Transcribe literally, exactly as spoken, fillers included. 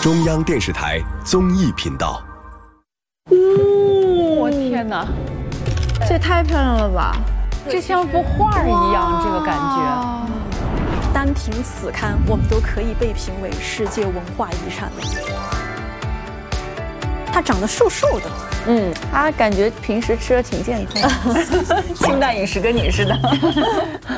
中央电视台综艺频道。 我天哪， 这太漂亮了吧！ 这像幅画一样，这个感觉。 单凭此刊，我们都可以被评为世界文化遗产了。它长得瘦瘦的， 嗯，他感觉平时吃的挺健康，清淡饮食跟你似的。